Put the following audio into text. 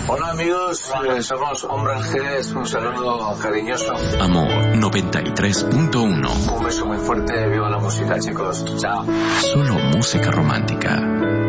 Hola amigos, somos Hombres G, un saludo cariñoso. Amor 93.1. Un beso muy fuerte, viva la música chicos, chao. Solo música romántica.